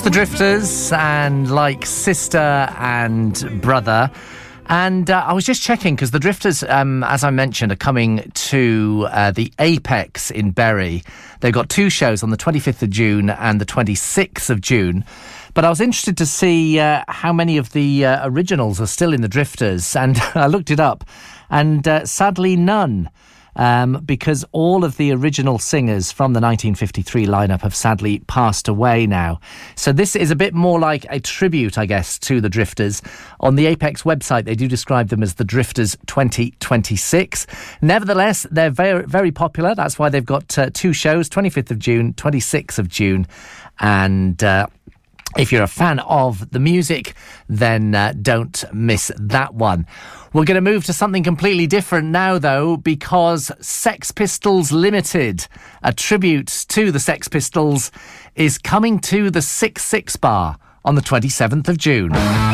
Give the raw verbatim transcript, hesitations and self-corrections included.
the Drifters, and like Sister and Brother. And uh, I was just checking because the Drifters, um, as I mentioned, are coming to uh, the Apex in Bury. They've got two shows on the twenty-fifth of June and the twenty-sixth of June. But I was interested to see uh, how many of the uh, originals are still in the Drifters. And I looked it up. And uh, sadly, none. Um, because all of the original singers from the nineteen fifty-three lineup have sadly passed away now. So this is a bit more like a tribute, I guess, to the Drifters. On the Apex website, they do describe them as the Drifters twenty twenty-six. Nevertheless, they're very, very popular. That's why they've got uh, two shows, twenty-fifth of June, twenty-sixth of June. And Uh, if you're a fan of the music, then uh, don't miss that one. We're going to move to something completely different now, though, because Sex Pistols Limited, a tribute to the Sex Pistols, is coming to the six six Bar on the twenty-seventh of June.